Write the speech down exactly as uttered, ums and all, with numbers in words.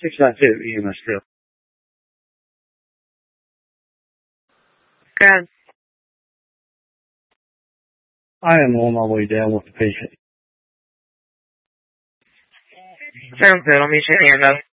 six nine two E M S two. Go ahead. I am on my way down with the patient. Sounds good. I'll meet you at the end of it.